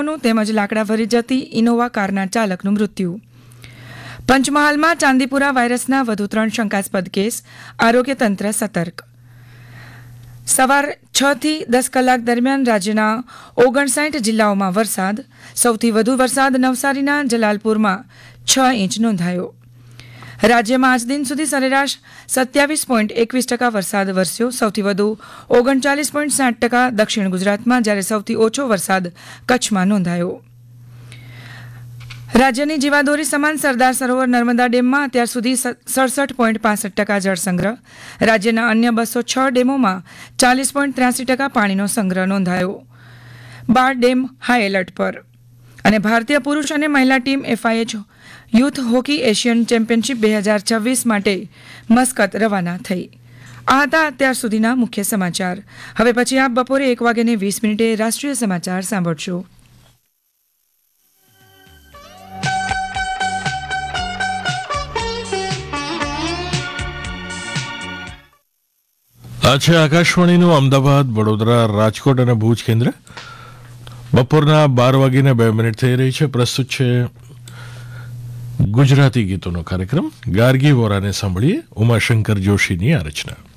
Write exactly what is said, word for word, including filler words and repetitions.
મહિલાઓનું તેમજ લાકડા ભરી જતી ઇનોવા કારના ચાલકનું મૃત્યુ. પંચમહાલમાં ચાંદીપુરા વાયરસના વધુ ત્રણ શંકાસ્પદ કેસ, આરોગ્ય તંત્ર સતર્ક. સવાર છ થી દસ કલાક દરમિયાન રાજ્યના ઓગણસાઠ જિલ્લાઓમાં વરસાદ. સૌથી વધુ વરસાદ નવસારીના જલાલપુરમાં છ ઇંચ નોંધાયો. રાજ્યમાં આજ દિન સુધી સરેરાશ સત્યાવીસ પોઈન્ટ એકવીસ ટકા વરસાદ વરસ્યો. સૌથી વધુ ઓગણચાલીસ પોઈન્ટ સાઠ ટકા દક્ષિણ ગુજરાતમાં, જ્યારે સૌથી ઓછો વરસાદ કચ્છમાં નોંધાયો. રાજ્યની જીવાદોરી સમાન સરદાર સરોવર નર્મદા ડેમમાં અત્યાર સુધી સડસઠ પોઈન્ટ પાસઠ ટકા જળસંગ્રહ. રાજ્યના અન્ય બસો છ ડેમોમાં ચાલીસ પોઈન્ટ ત્ર્યાસી ટકા પાણીનો સંગ્રહ નોંધાયો. બાર ડેમ હાઈ એલર્ટ પર. અને ભારતીય પુરુષ અને મહિલા team FIH youth hockey Asian championship બે હજાર છવ્વીસ માટે મસ્કત રવાના થઈ. આ હતા અત્યાર સુધીના મુખ્ય સમાચાર. હવે પછી આપ બપોરે એક વાગ્યાને વીસ મિનિટે રાષ્ટ્રીય સમાચાર સાંભળશો. આ છે આકાશવાણીનું અમદાવાદ, વડોદરા, રાજકોટ અને ભુજ કેન્દ્ર. બપોરના બાર વાગીને બે મિનિટ થઈ રહી છે. પ્રસ્તુત છે ગુજરાતી ગીતોનો કાર્યક્રમ. ગાર્ગી વોરાને સાંભળીએ ઉમાશંકર જોશીની આ રચના.